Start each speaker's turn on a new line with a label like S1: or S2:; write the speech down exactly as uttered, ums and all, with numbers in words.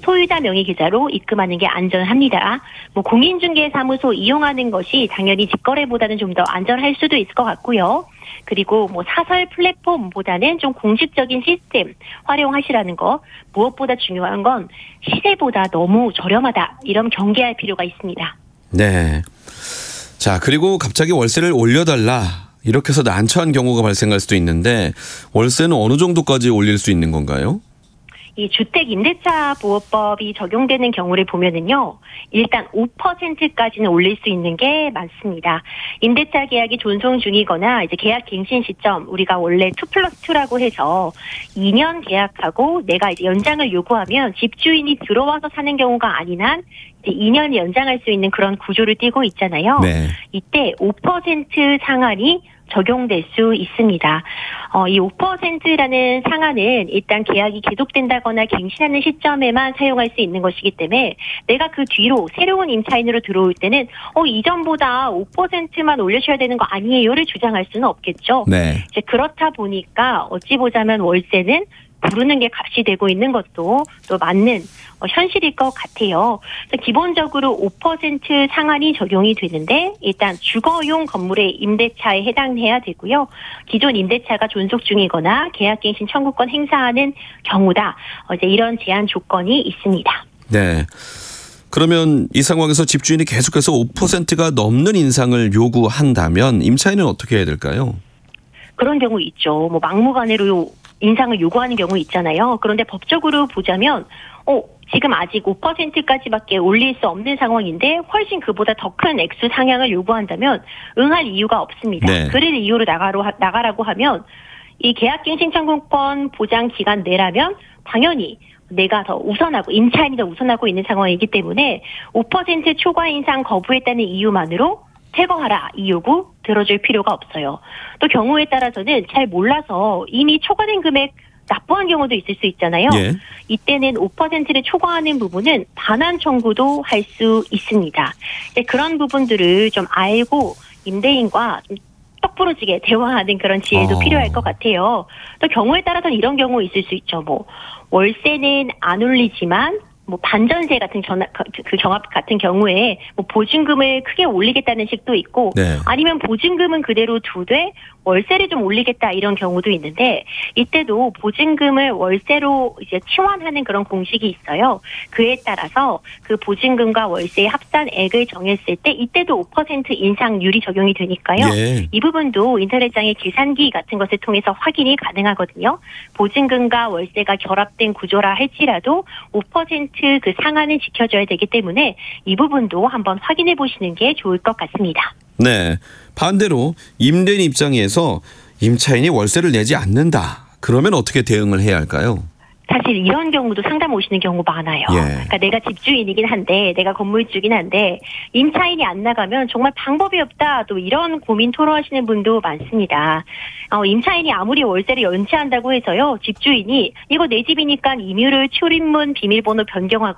S1: 소유자 명의 계좌로 입금하는 게 안전합니다. 뭐 공인중개사무소 이용하는 것이 당연히 직거래보다는 좀 더 안전할 수도 있을 것 같고요. 그리고 뭐 사설 플랫폼보다는 좀 공식적인 시스템 활용하시라는 거. 무엇보다 중요한 건 시세보다 너무 저렴하다. 이런 경계할 필요가 있습니다.
S2: 네. 자, 그리고 갑자기 월세를 올려달라. 이렇게 해서 난처한 경우가 발생할 수도 있는데 월세는 어느 정도까지 올릴 수 있는 건가요?
S1: 이 주택임대차보호법이 적용되는 경우를 보면은요, 일단 오 퍼센트까지는 올릴 수 있는 게 많습니다. 임대차 계약이 존속 중이거나 이제 계약 갱신 시점, 우리가 원래 투 플러스 투라고 해서 이 년 계약하고 내가 이제 연장을 요구하면 집주인이 들어와서 사는 경우가 아닌 한 이제 이 년 연장할 수 있는 그런 구조를 띠고 있잖아요.
S2: 네.
S1: 이때 오 퍼센트 상한이 적용될 수 있습니다. 어, 이 오 퍼센트라는 상한은 일단 계약이 계속된다거나 갱신하는 시점에만 사용할 수 있는 것이기 때문에 내가 그 뒤로 새로운 임차인으로 들어올 때는 어, 이전보다 오 퍼센트만 올려줘야 되는 거 아니에요를 주장할 수는 없겠죠.
S2: 네.
S1: 이제 그렇다 보니까 어찌 보자면 월세는 부르는 게 값이 되고 있는 것도 또 맞는 어, 현실일 것 같아요. 그래서 기본적으로 오 퍼센트 상한이 적용이 되는데 일단 주거용 건물의 임대차에 해당해야 되고요. 기존 임대차가 존속 중이거나 계약갱신 청구권 행사하는 경우다. 어, 이제 이런 제한 조건이 있습니다.
S2: 네. 그러면 이 상황에서 집주인이 계속해서 오 퍼센트가 넘는 인상을 요구한다면 임차인은 어떻게 해야 될까요?
S1: 그런 경우 있죠. 뭐 막무가내로 인상을 요구하는 경우 있잖아요. 그런데 법적으로 보자면 어, 지금 아직 오 퍼센트까지밖에 올릴 수 없는 상황인데 훨씬 그보다 더 큰 액수 상향을 요구한다면 응할 이유가 없습니다.
S2: 네.
S1: 그를 이유로 나가로, 나가라고 하면 이 계약갱신 청구권 보장 기간 내라면 당연히 내가 더 우선하고 임차인이 더 우선하고 있는 상황이기 때문에 오 퍼센트 초과 인상 거부했다는 이유만으로 퇴거하라 이 요구 들어줄 필요가 없어요. 또 경우에 따라서는 잘 몰라서 이미 초과된 금액 납부한 경우도 있을 수 있잖아요.
S2: 예.
S1: 이때는 오 퍼센트를 초과하는 부분은 반환 청구도 할 수 있습니다. 그런 부분들을 좀 알고 임대인과 좀 똑부러지게 대화하는 그런 지혜도
S2: 어.
S1: 필요할 것 같아요. 또 경우에 따라서는 이런 경우 있을 수 있죠. 뭐 월세는 안 올리지만 뭐 반전세 같은 전화, 그 경합 같은 경우에 뭐 보증금을 크게 올리겠다는 식도 있고
S2: 네.
S1: 아니면 보증금은 그대로 두되 월세를 좀 올리겠다 이런 경우도 있는데 이때도 보증금을 월세로 이제 치환하는 그런 공식이 있어요. 그에 따라서 그 보증금과 월세의 합산액을 정했을 때 이때도 오 퍼센트 인상률이 적용이 되니까요.
S2: 예.
S1: 이 부분도 인터넷상의 계산기 같은 것을 통해서 확인이 가능하거든요. 보증금과 월세가 결합된 구조라 할지라도 오 퍼센트 그 상한은 지켜줘야 되기 때문에 이 부분도 한번 확인해 보시는 게 좋을 것 같습니다.
S2: 네. 반대로 임대인 입장에서 임차인이 월세를 내지 않는다. 그러면 어떻게 대응을 해야 할까요?
S1: 사실 이런 경우도 상담 오시는 경우 많아요.
S2: 예.
S1: 그러니까 내가 집주인이긴 한데 내가 건물주긴 한데 임차인이 안 나가면 정말 방법이 없다. 또 이런 고민 토로하시는 분도 많습니다. 어, 임차인이 아무리 월세를 연체한다고 해서요. 집주인이 이거 내 집이니까 임의를 출입문 비밀번호 변경하고